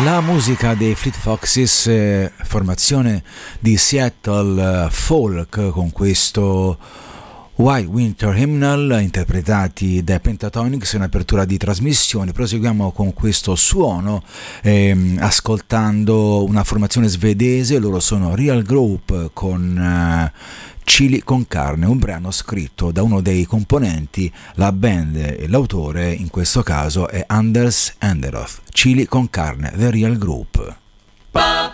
La musica dei Fleet Foxes, formazione di Seattle folk, con questo White Winter Hymnal, interpretati dai Pentatonix in apertura di trasmissione. Proseguiamo con questo suono, ascoltando una formazione svedese. Loro sono Real Group con Chili con carne, un brano scritto da uno dei componenti. La band e l'autore in questo caso è Anders Enderoth. Chili con carne, The Real Group.